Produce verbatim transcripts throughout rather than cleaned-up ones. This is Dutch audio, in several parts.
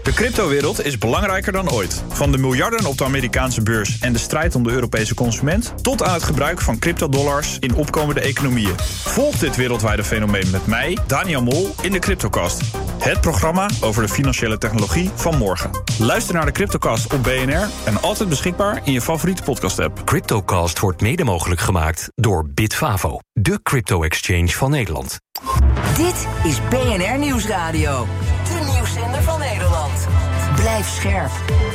De cryptowereld is belangrijker dan ooit. Van de miljarden op de Amerikaanse beurs en de strijd om de Europese consument, tot aan het gebruik van cryptodollars in opkomende economieën. Volg dit wereldwijde fenomeen met mij, Daniel Mol, in de Cryptocast. Het programma over de financiële technologie van morgen. Luister naar de Cryptocast op B N R en altijd beschikbaar in je favoriete podcast-app. Cryptocast wordt mede mogelijk gemaakt door Bitfavo, de crypto-exchange van Nederland. Dit is B N R Nieuwsradio, de nieuwszender van Nederland. Blijf scherp.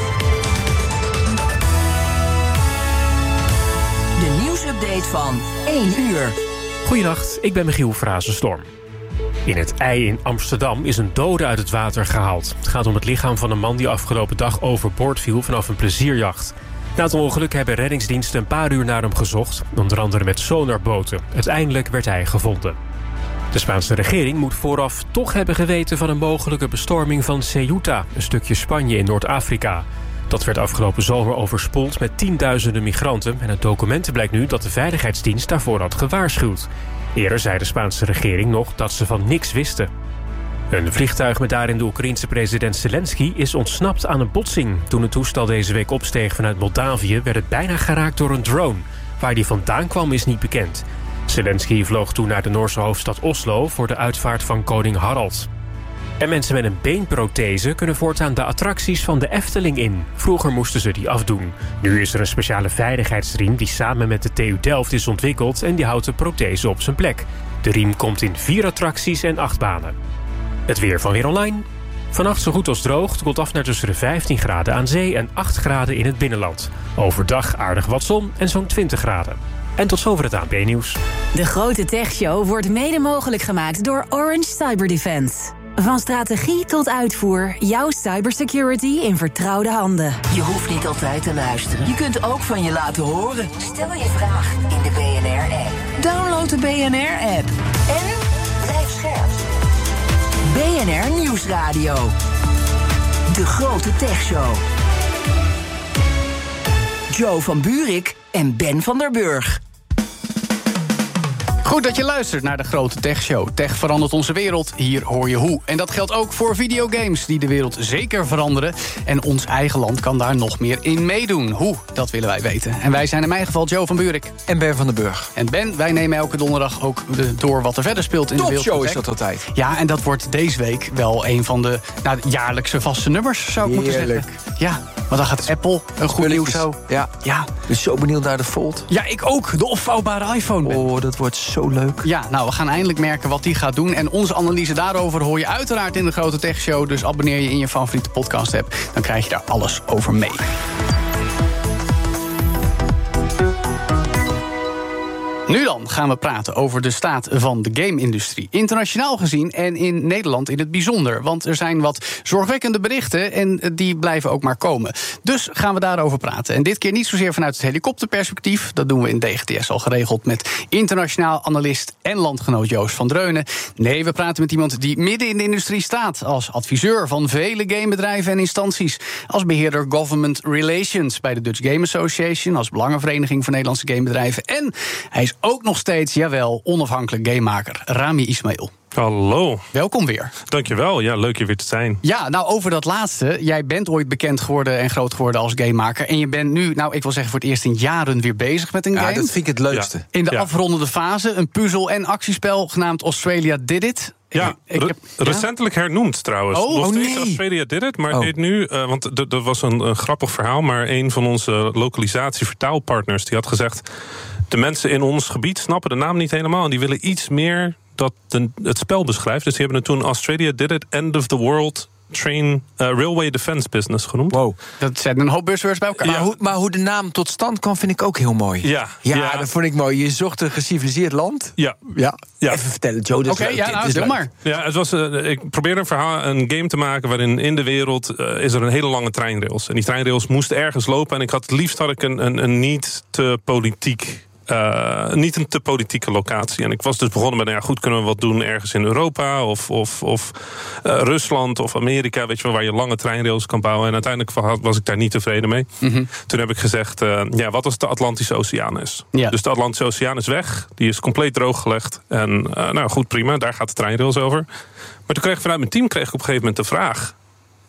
De nieuwsupdate van één uur. Goedenacht, ik ben Michiel Frazenstorm. In het IJ in Amsterdam is een dode uit het water gehaald. Het gaat om het lichaam van een man die afgelopen dag overboord viel vanaf een plezierjacht. Na het ongeluk hebben reddingsdiensten een paar uur naar hem gezocht, onder andere met sonarboten. Uiteindelijk werd hij gevonden. De Spaanse regering moet vooraf toch hebben geweten van een mogelijke bestorming van Ceuta, een stukje Spanje in Noord-Afrika. Dat werd afgelopen zomer overspoeld met tienduizenden migranten en uit documenten blijkt nu dat de veiligheidsdienst daarvoor had gewaarschuwd. Eerder zei de Spaanse regering nog dat ze van niks wisten. Een vliegtuig met daarin de Oekraïense president Zelensky is ontsnapt aan een botsing. Toen het toestel deze week opsteeg vanuit Moldavië werd het bijna geraakt door een drone. Waar die vandaan kwam is niet bekend. Zelensky vloog toen naar de Noorse hoofdstad Oslo voor de uitvaart van koning Harald. En mensen met een beenprothese kunnen voortaan de attracties van de Efteling in. Vroeger moesten ze die afdoen. Nu is er een speciale veiligheidsriem die samen met de T U Delft is ontwikkeld en die houdt de prothese op zijn plek. De riem komt in vier attracties en acht banen. Het weer van Weer Online. Vannacht zo goed als droog, het koelt af naar tussen de vijftien graden aan zee en acht graden in het binnenland. Overdag aardig wat zon en zo'n twintig graden. En tot zover het A N P-nieuws. De Grote Techshow wordt mede mogelijk gemaakt door Orange Cyberdefense. Van strategie tot uitvoer, jouw cybersecurity in vertrouwde handen. Je hoeft niet altijd te luisteren. Je kunt ook van je laten horen. Stel je vraag in de B N R-app. Download de B N R-app. En blijf scherp. B N R Nieuwsradio. De Grote Techshow. Joe van Buurik en Ben van der Burg. Goed dat je luistert naar de Grote Tech Show. Tech verandert onze wereld, hier hoor je hoe. En dat geldt ook voor videogames, die de wereld zeker veranderen. En ons eigen land kan daar nog meer in meedoen. Hoe, dat willen wij weten. En wij zijn in mijn geval Joe van Buurik. En Ben van den Burg. En Ben, wij nemen elke donderdag ook door wat er verder speelt in de wereld. Topshow is dat altijd. Ja, en dat wordt deze week wel een van de nou, jaarlijkse vaste nummers, zou ik Heerlijk. moeten zeggen. Ja, want dan gaat Apple een goed nieuws zo. Ja. Ja. Dus zo benieuwd naar de Fold. Ja, ik ook. De opvouwbare iPhone. Ben. Oh, dat wordt zo leuk. Ja, nou, we gaan eindelijk merken wat die gaat doen. En onze analyse daarover hoor je uiteraard in de Grote Tech Show. Dus abonneer je in je favoriete podcast-app. Dan krijg je daar alles over mee. Nu dan gaan we praten over de staat van de game-industrie. Internationaal gezien en in Nederland in het bijzonder. Want er zijn wat zorgwekkende berichten en die blijven ook maar komen. Dus gaan we daarover praten. En dit keer niet zozeer vanuit het helikopterperspectief. Dat doen we in D G T S al geregeld met internationaal analist en landgenoot Joost van Dreunen. Nee, we praten met iemand die midden in de industrie staat. Als adviseur van vele gamebedrijven en instanties. Als beheerder Government Relations bij de Dutch Game Association. Als belangenvereniging voor Nederlandse gamebedrijven. En hij is ook nog steeds, jawel, onafhankelijk gamemaker Rami Ismail. Hallo. Welkom weer. Dankjewel, ja, leuk je weer te zijn. Ja, nou over dat laatste. Jij bent ooit bekend geworden en groot geworden als gamemaker. En je bent nu, nou ik wil zeggen voor het eerst in jaren weer bezig met een ja, game. dat vind ik het leukste. Ja. In de ja. afrondende fase, een puzzel- en actiespel genaamd Australia Did It. Ja, ik, ik heb, re- recentelijk hernoemd trouwens. Oh, Nog oh, steeds nee. Australia did it, maar Oh. dit nu... Uh, want d- dat was een, een grappig verhaal, maar een van onze lokalisatie-vertaalpartners die had gezegd, de mensen in ons gebied snappen de naam niet helemaal en die willen iets meer dat de, het spel beschrijft. Dus die hebben het toen Australia Did It, End of the World Train, uh, Railway Defense Business genoemd. Wow. Dat zijn een hoop buzzwords bij elkaar. Maar, hoe, maar hoe de naam tot stand kwam, vind ik ook heel mooi. Ja, ja, ja. dat vond ik mooi. Je zocht een geciviliseerd land. Ja. Ja, Ja. Even vertellen, Joe. Oké, Oké, ja, nou, doe maar. Ja, het was, uh, ik probeerde een verhaal, een game te maken waarin in de wereld uh, is er een hele lange treinrails. En die treinrails moesten ergens lopen. En ik had het liefst had ik een, een, een niet te politiek. Uh, niet een te politieke locatie. En ik was dus begonnen met, nou ja, goed, kunnen we wat doen ergens in Europa of, of, of uh, Rusland of Amerika, weet je wel, waar je lange treinrails kan bouwen. En uiteindelijk was ik daar niet tevreden mee. Mm-hmm. Toen heb ik gezegd, uh, ja, wat als de Atlantische Oceaan is? Ja. Dus de Atlantische Oceaan is weg, die is compleet drooggelegd. En uh, nou goed, prima, daar gaat de treinrails over. Maar toen kreeg ik vanuit mijn team kreeg ik op een gegeven moment de vraag,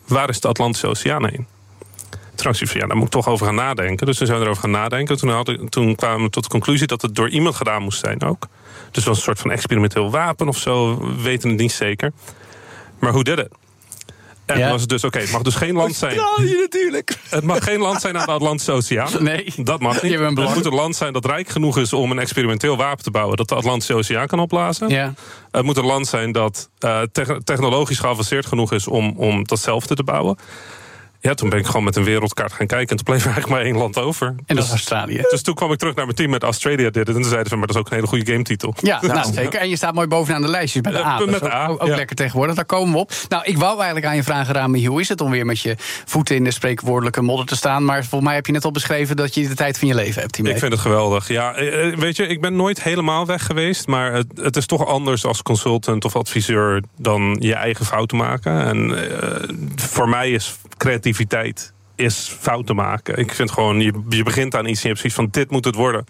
waar is de Atlantische Oceaan heen? Toen dacht ik van, ja, daar moet ik toch over gaan nadenken. Dus toen zijn we erover gaan nadenken. Toen, had ik, toen kwamen we tot de conclusie dat het door iemand gedaan moest zijn ook. Dus het was een soort van experimenteel wapen of zo. We weten het niet zeker. Maar hoe did it? En ja. was het dus, oké, okay, het mag dus geen land zijn. Australië natuurlijk. Het mag geen land zijn aan de Atlantische Oceaan. Nee. Dat mag niet. Het moet een land zijn dat rijk genoeg is om een experimenteel wapen te bouwen dat de Atlantische Oceaan kan opblazen. Ja. Het moet een land zijn dat uh, te- technologisch geavanceerd genoeg is om, om datzelfde te bouwen. Ja, toen ben ik gewoon met een wereldkaart gaan kijken. En toen bleef er eigenlijk maar één land over. En dus, dat is Australië. Dus toen kwam ik terug naar mijn team met Australia did it. En toen zeiden ze, maar dat is ook een hele goede gametitel. Ja, nou, zeker. En je staat mooi bovenaan de lijstjes met de A. Uh, met de A, ook ook ja. lekker tegenwoordig, daar komen we op. Nou, ik wou eigenlijk aan je vragen, Rami, hoe is het om weer met je voeten in de spreekwoordelijke modder te staan? Maar volgens mij heb je net al beschreven dat je de tijd van je leven hebt hiermee. Ik vind het geweldig. Ja, weet je, ik ben nooit helemaal weg geweest. Maar het, het is toch anders als consultant of adviseur dan je eigen fouten maken. En uh, voor mij is creativiteit is fouten maken. Ik vind gewoon, je, je begint aan iets en je hebt zoiets van, dit moet het worden.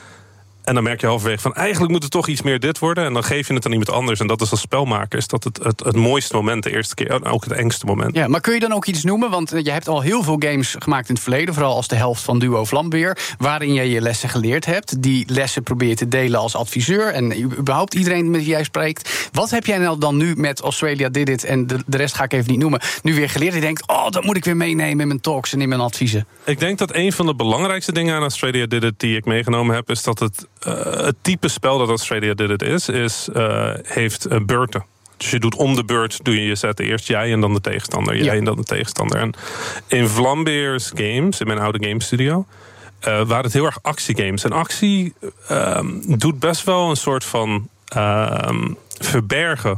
En dan merk je halverwege van, eigenlijk moet het toch iets meer dit worden. En dan geef je het aan iemand anders. En dat is als spelmaker, is dat het, het, het mooiste moment de eerste keer. En ook het engste moment. Ja, maar kun je dan ook iets noemen? Want je hebt al heel veel games gemaakt in het verleden. Vooral als de helft van Duo Vlambeer. Waarin jij je lessen geleerd hebt. Die lessen probeer je te delen als adviseur. En überhaupt iedereen met wie jij spreekt. Wat heb jij nou dan nu met Australia Did It, en de, de rest ga ik even niet noemen, nu weer geleerd? Je denkt, oh, dat moet ik weer meenemen in mijn talks en in mijn adviezen. Ik denk dat een van de belangrijkste dingen aan Australia Did It die ik meegenomen heb, is dat het, uh, het type spel dat Australia Did It is, is uh, heeft uh, beurten. Dus je doet om de beurt, doe je je zetten eerst jij en dan de tegenstander. Jij ja. en dan de tegenstander. En in Vlambeer's games, in mijn oude game studio, uh, waren het heel erg actiegames. En actie uh, doet best wel een soort van uh, verbergen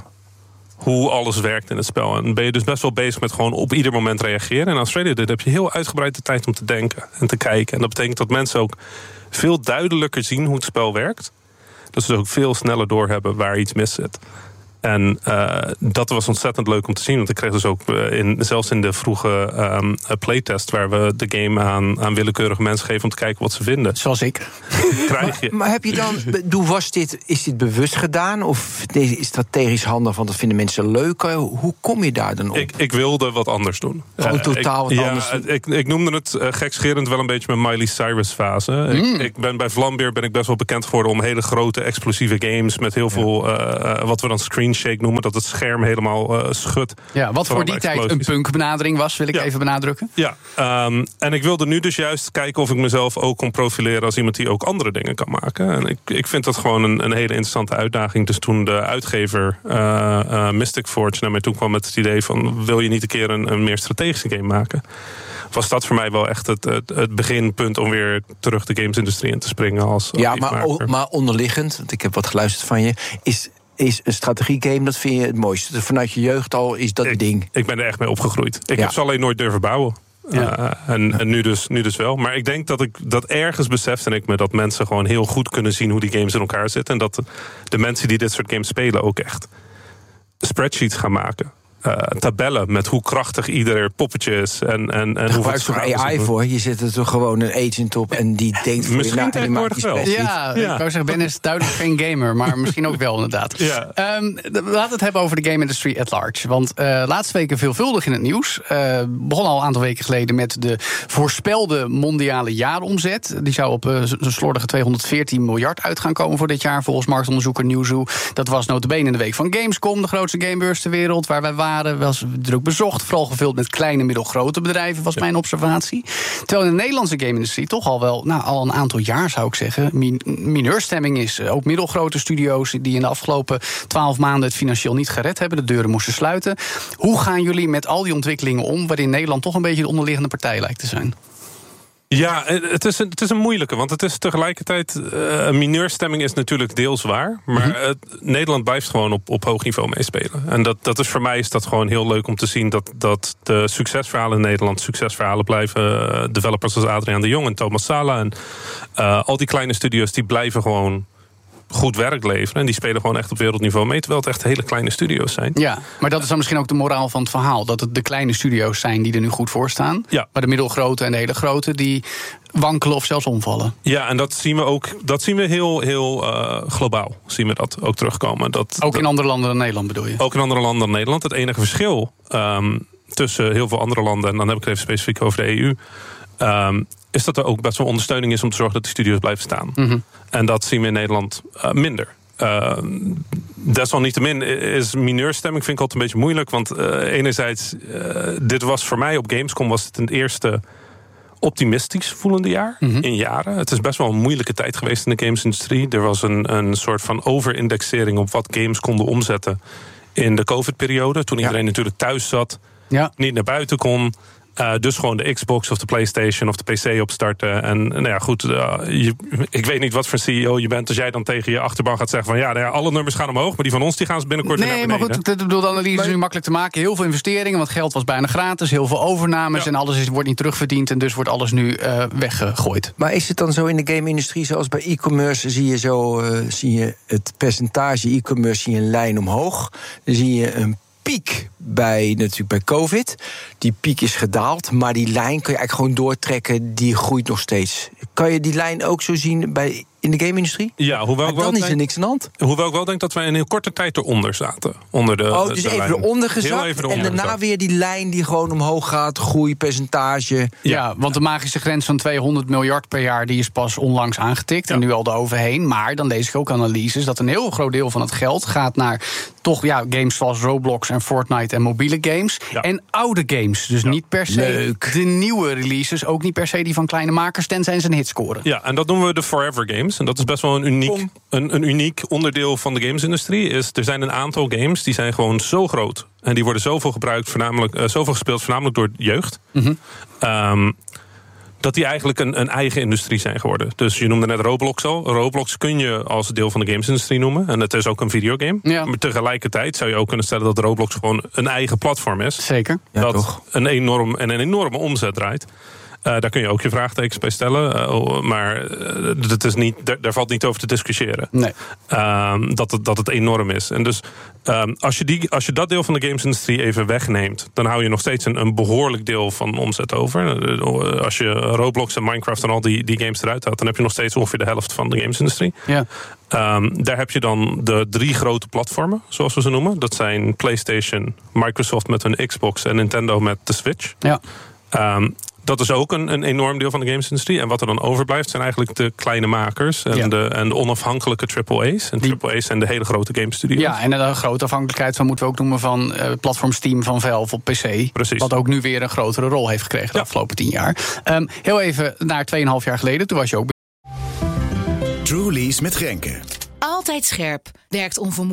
hoe alles werkt in het spel. En ben je dus best wel bezig met gewoon op ieder moment reageren. En in Australia Did heb je heel uitgebreid de tijd om te denken en te kijken. En dat betekent dat mensen ook veel duidelijker zien hoe het spel werkt. Dat ze ook veel sneller doorhebben waar iets mis zit. En uh, dat was ontzettend leuk om te zien. Want ik kreeg dus ook uh, in, zelfs in de vroege um, playtest, waar we de game aan, aan willekeurige mensen geven om te kijken wat ze vinden. Zoals ik. Krijg je. Maar, maar heb je dan, doe, was dit, is dit bewust gedaan? Of deze strategisch handig, want dat vinden mensen leuk? Hoe kom je daar dan op? Ik, ik wilde wat anders doen. Gewoon uh, totaal ik, wat ja, anders doen? Ik, ik noemde het uh, gekscherend wel een beetje mijn Miley Cyrus fase. Mm. Ik, ik ben bij Vlambeer ben ik best wel bekend geworden om hele grote explosieve games met heel veel, ja. uh, wat we dan screen shake noemen, dat het scherm helemaal uh, schudt. Ja, wat voor die tijd een punkbenadering was, wil ik ja. even benadrukken. Ja, um, en ik wilde nu dus juist kijken of ik mezelf ook kon profileren als iemand die ook andere dingen kan maken. En ik, ik vind dat gewoon een, een hele interessante uitdaging. Dus toen de uitgever uh, uh, Mystic Forge naar mij toe kwam met het idee van, wil je niet een keer een, een meer strategische game maken? Was dat voor mij wel echt het, het, het beginpunt om weer terug de gamesindustrie in te springen als Ja, maar, o, maar onderliggend, want ik heb wat geluisterd van je, is is een strategiegame, dat vind je het mooiste. Dus vanuit je jeugd al is dat ik, het ding. Ik ben er echt mee opgegroeid. Ik ja. heb ze alleen nooit durven bouwen. Ja. Uh, en en nu, dus, nu dus wel. Maar ik denk dat ik dat ergens besefte ik me dat mensen gewoon heel goed kunnen zien hoe die games in elkaar zitten. En dat de, de mensen die dit soort games spelen ook echt spreadsheets gaan maken. Uh, tabellen met hoe krachtig ieder poppetje is. En, en, en gebruik je toch A I voor? Je zet er toch gewoon een agent op en die denkt voor misschien je na en die maakt die wel. Ja, ja, ik wou zeggen, Ben is duidelijk geen gamer, maar misschien ook wel inderdaad. Ja. Um, laten we het hebben over de game industry at large. Want uh, laatste weken veelvuldig in het nieuws. Uh, begon al een aantal weken geleden met de voorspelde mondiale jaaromzet. Die zou op uh, zo'n slordige tweehonderdveertien miljard uit gaan komen voor dit jaar, volgens marktonderzoeker Newzoo. Dat was notabene in de week van Gamescom, de grootste gamebeurs ter wereld, waar wij waren. Was druk bezocht, vooral gevuld met kleine, middelgrote bedrijven, was ja. mijn observatie. Terwijl in de Nederlandse game-industrie toch al wel, nou, al een aantal jaar zou ik zeggen, min- mineurstemming is. Ook middelgrote studio's die in de afgelopen twaalf maanden het financieel niet gered hebben, de deuren moesten sluiten. Hoe gaan jullie met al die ontwikkelingen om, waarin Nederland toch een beetje de onderliggende partij lijkt te zijn? Ja, het is, een, het is een moeilijke, want het is tegelijkertijd, uh, mineurstemming is natuurlijk deels waar, maar uh, Nederland blijft gewoon op, op hoog niveau meespelen. En dat, dat is voor mij is dat gewoon heel leuk om te zien dat, dat de succesverhalen in Nederland succesverhalen blijven. Uh, developers als Adriaan de Jong en Thomas Sala en uh, al die kleine studio's die blijven gewoon goed werk leveren. En die spelen gewoon echt op wereldniveau mee, terwijl het echt hele kleine studio's zijn. Ja, maar dat is dan misschien ook de moraal van het verhaal. Dat het de kleine studio's zijn die er nu goed voor staan. Ja. Maar de middelgrote en de hele grote die wankelen of zelfs omvallen. Ja, en dat zien we ook, dat zien we heel, heel uh, globaal. Zien we dat ook terugkomen. Dat, ook in dat, andere landen dan Nederland bedoel je? Ook in andere landen dan Nederland. Het enige verschil Um, tussen heel veel andere landen, en dan heb ik het even specifiek over de E U... Um, is dat er ook best wel ondersteuning is om te zorgen dat die studio's blijven staan. Mm-hmm. En dat zien we in Nederland uh, minder. Uh, desalniettemin is mineurstemming vind ik altijd een beetje moeilijk. Want uh, enerzijds, uh, dit was voor mij op Gamescom was het het eerste optimistisch voelende jaar mm-hmm. in jaren. Het is best wel een moeilijke tijd geweest in de gamesindustrie. Er was een, een soort van overindexering op wat games konden omzetten in de COVID-periode. Toen iedereen ja. natuurlijk thuis zat, ja. niet naar buiten kon. Uh, dus gewoon de Xbox of de PlayStation of de P C opstarten. En nou ja, goed, uh, je, ik weet niet wat voor C E O je bent als jij dan tegen je achterban gaat zeggen van ja, nou ja, alle nummers gaan omhoog, maar die van ons die gaan ze binnenkort nee, weer naar beneden. Nee, maar goed, ik bedoel, de analyse is nu makkelijk te maken. Heel veel investeringen, want geld was bijna gratis. Heel veel overnames ja. en alles is, wordt niet terugverdiend. En dus wordt alles nu uh, weggegooid. Maar is het dan zo in de game-industrie, zoals bij e-commerce, zie je zo uh, zie je het percentage e-commerce, zie je een lijn omhoog. Dan zie je een piek bij, natuurlijk bij COVID. Die piek is gedaald, maar die lijn kun je eigenlijk gewoon doortrekken. Die groeit nog steeds. Kan je die lijn ook zo zien bij in de game-industrie? Ja, hoewel ik wel dan is denk, er niks aan de hand. Hoewel ik wel denk dat wij een heel korte tijd eronder zaten. Onder de, oh, dus de even lijn. eronder gezakt even en daarna gezakt. Weer die lijn die gewoon omhoog gaat, groeipercentage. Ja, ja, want de magische grens van tweehonderd miljard per jaar, die is pas onlangs aangetikt ja. en nu al eroverheen. Maar dan lees ik ook analyses dat een heel groot deel van het geld gaat naar toch ja, games zoals Roblox en Fortnite en mobiele games. Ja. En oude games, dus ja. niet per se Leuk. de nieuwe releases, ook niet per se die van kleine makers, tenzij ze een hit scoren. Ja, en dat noemen we de Forever Games. En dat is best wel een uniek, een, een uniek onderdeel van de gamesindustrie. Is, er zijn een aantal games die zijn gewoon zo groot. En die worden zoveel gebruikt, voornamelijk, uh, zoveel gespeeld, voornamelijk door jeugd. Mm-hmm. Um, dat die eigenlijk een, een eigen industrie zijn geworden. Dus je noemde net Roblox al. Roblox kun je als deel van de gamesindustrie noemen. En het is ook een videogame. Ja. Maar tegelijkertijd zou je ook kunnen stellen dat Roblox gewoon een eigen platform is. Zeker. Ja, dat toch. Een, enorm, en een enorme omzet draait. Uh, daar kun je ook je vraagtekens bij stellen. Uh, maar uh, dat is niet, daar, daar valt niet over te discussiëren. Nee. Uh, dat, het, dat het enorm is. En dus uh, als, je die, als je dat deel van de gamesindustrie even wegneemt, dan hou je nog steeds een, een behoorlijk deel van omzet over. Uh, als je Roblox en Minecraft en al die, die games eruit haalt, dan heb je nog steeds ongeveer de helft van de gamesindustrie. Ja. Um, daar heb je dan de drie grote platformen, zoals we ze noemen. Dat zijn PlayStation, Microsoft met hun Xbox en Nintendo met de Switch. Ja. Um, Dat is ook een, een enorm deel van de gamesindustrie. En wat er dan overblijft zijn eigenlijk de kleine makers en, ja. de, en de onafhankelijke triple A's. En triple A's zijn de hele grote gamestudio's. Ja, en de grote afhankelijkheid van moeten we ook noemen van uh, platform Steam van Valve op P C. Precies. Wat ook nu weer een grotere rol heeft gekregen de ja. afgelopen tien jaar. Um, heel even naar tweeënhalf jaar geleden, toen was je ook... Truly's met Grenke. Altijd scherp, werkt onvermoeibaar.